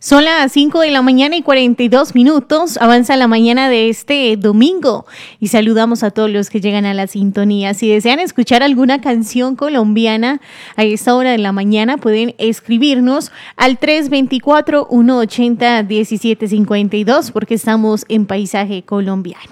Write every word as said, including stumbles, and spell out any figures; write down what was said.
Son las cinco de la mañana y cuarenta y dos minutos. Avanza la mañana de este domingo y saludamos a todos los que llegan a la sintonía. Si desean escuchar alguna canción colombiana a esta hora de la mañana, pueden escribirnos al tres dos cuatro, uno ocho cero, uno siete cinco dos porque estamos en Paisaje Colombiano.